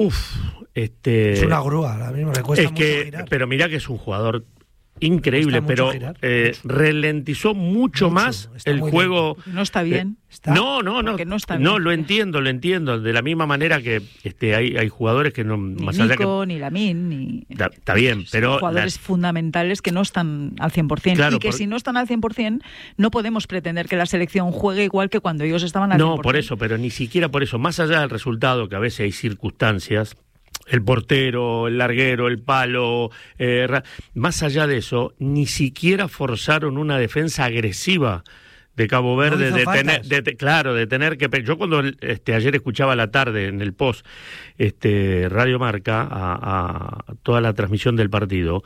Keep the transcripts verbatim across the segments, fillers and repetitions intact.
Uf, este... Es una grúa, ahora mismo le cuesta es mucho que, girar. Pero mira que es un jugador increíble, pero eh, ralentizó mucho, mucho más el juego. Bien. No está bien. Eh, ¿Está? No, no, no. No, está no bien. lo entiendo, lo entiendo. De la misma manera que este, hay, hay jugadores que no. Ni más Nico, allá que, ni Lamine, ni. Está, está bien, pero. Son jugadores la... fundamentales que no están al cien por ciento. Claro, y que por... si no están al cien por ciento, no podemos pretender que la selección juegue igual que cuando ellos estaban al no, cien por ciento. No, por eso, pero ni siquiera por eso. Más allá del resultado, que a veces hay circunstancias. El portero, el larguero, el palo, eh, más allá de eso, ni siquiera forzaron una defensa agresiva de Cabo Verde, no de faltas. tener, de, claro, de tener que... Yo cuando este, ayer escuchaba a la tarde en el post este, Radio Marca a, a toda la transmisión del partido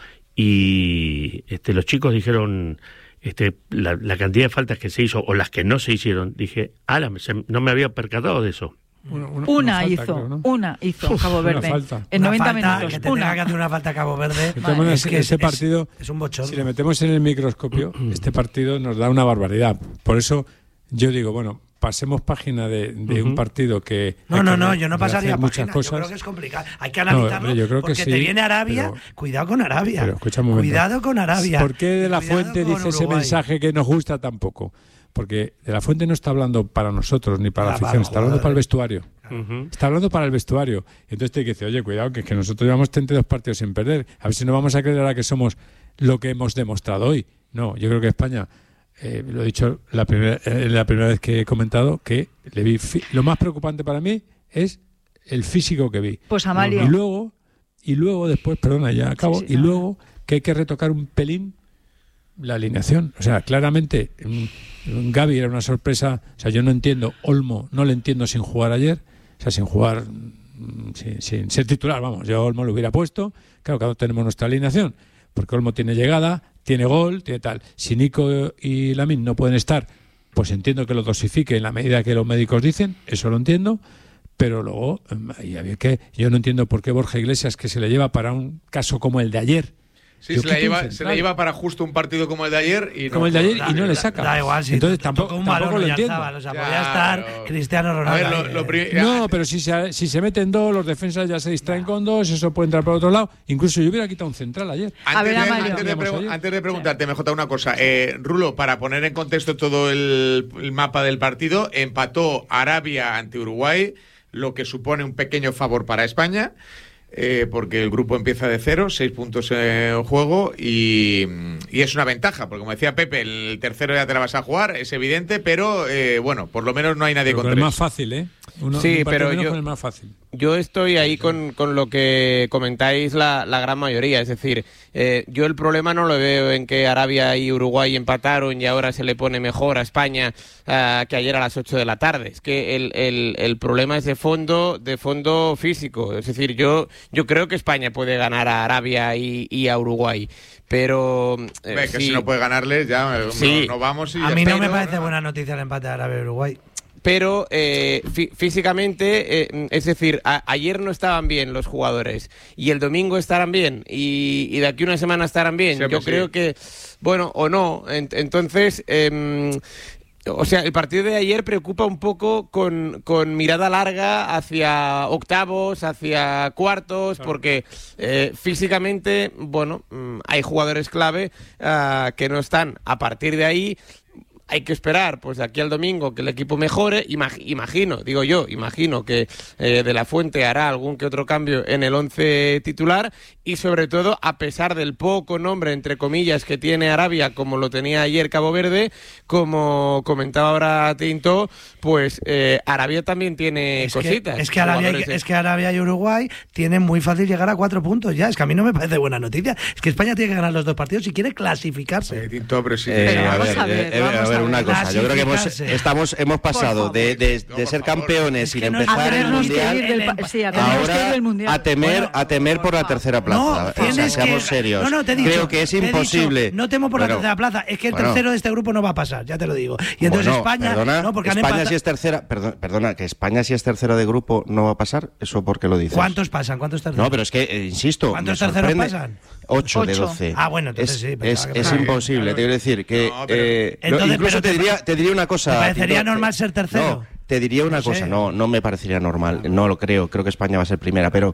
y este, los chicos dijeron... Este, la, la cantidad de faltas que se hizo o las que no se hicieron, dije, ala, no me había percatado de eso. Una, una, una, una falta, hizo, creo, ¿no? una hizo Uf, Cabo Verde en una noventa falta, minutos. Que te una. tenga que hacer una falta a Cabo Verde. Vale. Es que ese es, partido, es, es un bochorno. Si le metemos en el microscopio, este partido nos da una barbaridad. Por eso yo digo, bueno, pasemos página de, de uh-huh. un partido que... No, no, no, yo no pasaría muchas página. cosas. Yo creo que es complicado. Hay que analizarlo, no, yo creo porque que sí, te viene Arabia, pero, cuidado con Arabia. Pero escucha un momento. Cuidado con Arabia. ¿Por qué De La Fuente dice Uruguay. ese mensaje que nos gusta tampoco? Porque De La Fuente no está hablando para nosotros ni para ah, la afición, está hablando para el vestuario. Uh-huh. Está hablando para el vestuario. Entonces te dice, oye, cuidado, que es que nosotros llevamos treinta y dos partidos sin perder. A ver si no vamos a creer ahora que somos lo que hemos demostrado hoy. No, yo creo que España, eh, lo he dicho la primera, eh, la primera vez que he comentado, que le vi fi- lo más preocupante para mí es el físico que vi. Pues Amalio. Y luego, y luego después, perdona, ya acabo, sí, sí, y no. luego que hay que retocar un pelín la alineación. O sea, claramente Gavi era una sorpresa. O sea, yo no entiendo, Olmo no le entiendo sin jugar ayer, o sea, sin jugar, sin, sin ser titular, vamos, yo Olmo lo hubiera puesto. Claro, cada uno tenemos nuestra alineación, porque Olmo tiene llegada, tiene gol, tiene tal. Si Nico y Lamine no pueden estar, pues entiendo que lo dosifique en la medida que los médicos dicen, eso lo entiendo. Pero luego, que yo no entiendo por qué Borja Iglesias, que se le lleva para un caso como el de ayer. Sí, se la, lleva, se la lleva para justo un partido como el de ayer y no, como el de ayer da, y no da, le saca. Da igual, si entonces tampoco, un tampoco balón lo entiendo. Alzábal, o sea, podría estar pero... Cristiano Ronaldo. A ver, lo, lo pri- no, pero si se, si se meten dos, los defensas ya se distraen no. con dos, eso puede entrar por otro lado. Incluso yo hubiera quitado un central ayer. Antes, a ver, de, antes, de, pregu- antes de preguntarte, M J, una cosa. Eh, Rulo, para poner en contexto todo el, el mapa del partido, empató Arabia ante Uruguay, lo que supone un pequeño favor para España. Eh, porque el grupo empieza de cero, seis puntos en juego y, y es una ventaja, porque como decía Pepe, el tercero ya te la vas a jugar, es evidente, pero eh, bueno, por lo menos no hay nadie pero con con tres. Es más fácil, ¿eh? Uno, sí, un pero yo, con el más fácil. yo estoy ahí con, con lo que comentáis la, la gran mayoría, es decir, eh, yo el problema no lo veo en que Arabia y Uruguay empataron y ahora se le pone mejor a España uh, que ayer a las ocho de la tarde, es que el, el, el problema es de fondo, de fondo físico, es decir, yo yo creo que España puede ganar a Arabia y, y a Uruguay, pero eh, Ve, que sí. si no puede ganarles ya sí. no, no vamos y a ya mí está. no me parece buena noticia el empate de Arabia y Uruguay. Pero eh, fí- físicamente, eh, es decir, a- ayer no estaban bien los jugadores y el domingo estarán bien y, y de aquí a una semana estarán bien. Siempre Yo sí. creo que, bueno, o no. En- entonces, eh, o sea, el partido de ayer preocupa un poco con, con mirada larga hacia octavos, hacia cuartos, claro. porque eh, físicamente, bueno, hay jugadores clave uh, que no están. A partir de ahí... Hay que esperar, pues de aquí al domingo, que el equipo mejore. Imag- imagino, digo yo, imagino que eh, De La Fuente hará algún que otro cambio en el once titular y sobre todo, a pesar del poco nombre, entre comillas, que tiene Arabia, como lo tenía ayer Cabo Verde, como comentaba ahora Tinto, pues eh, Arabia también tiene es cositas. Que, es, que Arabia, y, es que Arabia y Uruguay tienen muy fácil llegar a cuatro puntos ya. Es que a mí no me parece buena noticia. Es que España tiene que ganar los dos partidos si quiere clasificarse. Eh, Tinto, pero sí. Eh, Pero a, vamos ver, a ver, eh, vamos a ver, a una ver. cosa. Yo creo que hemos, estamos, hemos pasado de, de, de no, ser favor. campeones sin Es que no empezar el Tenemos que mundial ir del, sí, a tenemos que ir ahora del mundial. a temer, Bueno, a temer por la tercera plaza. No, o sea, tienes seamos que... serios. No, no, te he dicho, creo que es te he imposible. Dicho, no temo por bueno, la tercera plaza. Es que el bueno, tercero de este grupo no va a pasar, ya te lo digo. Y entonces bueno, España... Perdona, no, porque han España empatado... si es tercera... Perdona, perdona, que España si es tercera de grupo no va a pasar. ¿Eso por qué lo dices? ¿Cuántos pasan? ¿Cuántos terceros? No, pero es que, eh, insisto, ¿Cuántos me terceros sorprende. pasan? Ocho, Ocho. de doce. Ah, bueno, entonces es, sí. Es, que es claro, imposible, claro. te quiero decir que... No, pero- eh, Entonces, incluso pero te, te- diría, te diría una cosa... ¿te parecería Tito, normal te- ser tercero? No, Te diría una No sé. cosa, no, no me parecería normal, no lo creo, creo que España va a ser primera, pero